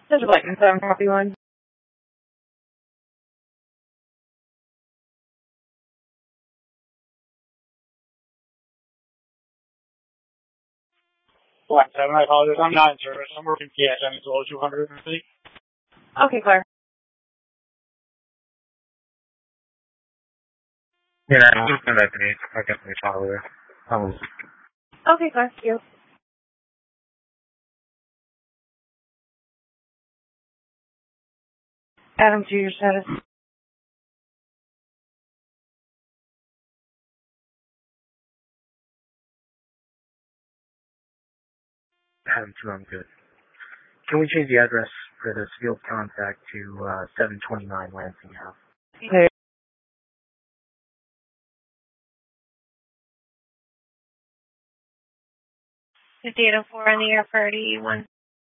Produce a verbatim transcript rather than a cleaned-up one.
There's a Viking seven copy line. Black seven, I apologize. I'm not in service. I'm working P S M as well as two hundred, I think. Okay, Claire. Yeah, I'm just gonna be, I definitely follow her. Um, Okay, Claire. Thank you. Adam, to your status. Adam two, I'm good. Can we change the address for this field contact to uh, seven twenty-nine Lansing Ave? Okay. The data four on the air for eighty-one.